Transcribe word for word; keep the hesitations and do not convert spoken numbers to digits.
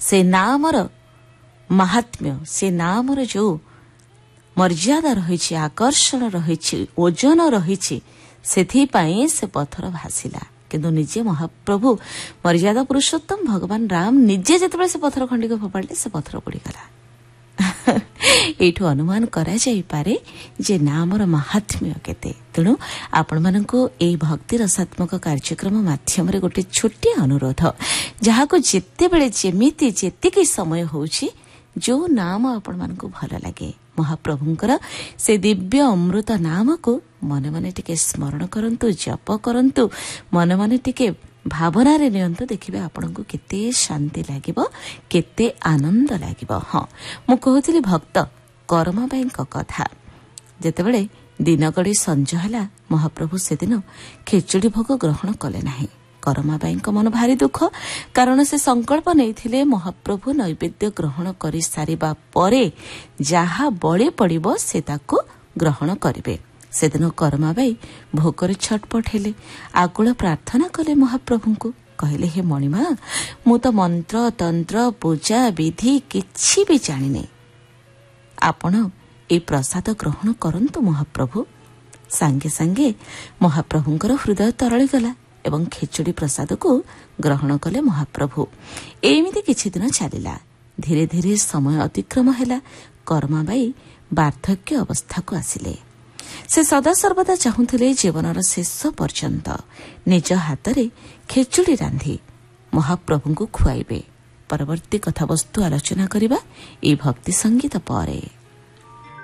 ସେ ନାମର ମାହାତ୍ମ୍ୟ, ସେ ନାମର ଯୋଉ ମର୍ଯ୍ୟାଦା ରହିଛି, ଆକର୍ଷଣ ରହିଛି, ଓଜନ ରହିଛି, ସେଥିପାଇଁ ସେ ପଥର ଭାସିଲା। କିନ୍ତୁ ନିଜେ ମହାପ୍ରଭୁ ମର୍ଯ୍ୟାଦା ପୁରୁଷୋତ୍ତମ ଭଗବାନ ରାମ ନିଜେ ଯେତେବେଳେ ସେ ପଥର ଖଣ୍ଡିକ ଫୋପାଡ଼ିଲେ ସେ ପଥର ପୋଡ଼ିଗଲା। ଏଇଠୁ ଅନୁମାନ କରାଯାଇପାରେ ଯେ ନାମର ମାହାତ୍ମ୍ୟ କେତେ। ତେଣୁ ଆପଣମାନଙ୍କୁ ଏହି ଭକ୍ତି ରସାତ୍ମକ କାର୍ଯ୍ୟକ୍ରମ ମାଧ୍ୟମରେ ଗୋଟେ ଛୋଟିଆ ଅନୁରୋଧ, ଯାହାକୁ ଯେତେବେଳେ ଯେମିତି ଯେତିକି ସମୟ ହେଉଛି ଯୋଉ ନାମ ଆପଣମାନଙ୍କୁ ଭଲ ଲାଗେ ମହାପ୍ରଭୁଙ୍କର ସେ ଦିବ୍ୟ ଅମୃତ ନାମକୁ ମନେ ମନେ ଟିକେ ସ୍ମରଣ କରନ୍ତୁ, ଜପ କରନ୍ତୁ, ମନେ ମନେ ଟିକେ ଭାବନାରେ ନିଅନ୍ତୁ। ଦେଖିବେ ଆପଣଙ୍କୁ କେତେ ଶାନ୍ତି ଲାଗିବ, କେତେ ଆନନ୍ଦ ଲାଗିବ। ହଁ, ମୁଁ କହୁଥିଲି ଭକ୍ତ କରମାବାଇଙ୍କ କଥା। ଯେତେବେଳେ ଦିନ ଗଡ଼ି ସଞ୍ଜ ହେଲା, ମହାପ୍ରଭୁ ସେଦିନ ଖେଚୁଡ଼ି ଭୋଗ ଗ୍ରହଣ କଲେ ନାହିଁ। କରମାବାଇଙ୍କ ମନ ଭାରି ଦୁଃଖ, କାରଣ ସେ ସଂକଳ୍ପ ନେଇଥିଲେ ମହାପ୍ରଭୁ ନୈବେଦ୍ୟ ଗ୍ରହଣ କରି ସାରିବା ପରେ ଯାହା ବଳି ପଡ଼ିବ ସେ ତାକୁ ଗ୍ରହଣ କରିବେ। ସେଦିନ କରମାବାଇ ଭୋଗରେ ଛଟପଟ ହେଲେ, ଆକୁଳ ପ୍ରାର୍ଥନା କଲେ ମହାପ୍ରଭୁଙ୍କୁ। କହିଲେ, ହେ ମଣିମା, ମୁଁ ତ ମନ୍ତ୍ର ତନ୍ତ୍ର ପୂଜା ବିଧି କିଛି ବି ଜାଣିନି, ଆପଣ ଏ ପ୍ରସାଦ ଗ୍ରହଣ କରନ୍ତୁ ମହାପ୍ରଭୁ। ସାଙ୍ଗେ ସାଙ୍ଗେ ମହାପ୍ରଭୁଙ୍କର ହୃଦୟ ତରଳିଗଲା ଏବଂ ଖେଚୁଡ଼ି ପ୍ରସାଦକୁ ଗ୍ରହଣ କଲେ ମହାପ୍ରଭୁ। ଏମିତି କିଛି ଦିନ ଚାଲିଲା। ଧୀରେ ଧୀରେ ସମୟ ଅତିକ୍ରମ ହେଲା। କରମାବାଇ ବାର୍ଦ୍ଧକ୍ୟ ଅବସ୍ଥାକୁ ଆସିଲେ। ସେ ସଦାସର୍ବଦା ଚାହୁଁଥିଲେ ଜୀବନର ଶେଷ ପର୍ଯ୍ୟନ୍ତ ନିଜ ହାତରେ ଖେଚୁଡ଼ି ରାନ୍ଧି ମହାପ୍ରଭୁଙ୍କୁ ଖୁଆଇବେ। ପରବର୍ତ୍ତୀ କଥାବସ୍ତୁ ଆଲୋଚନା କରିବା ଏହି ଭକ୍ତି ସଙ୍ଗୀତ ପରେ।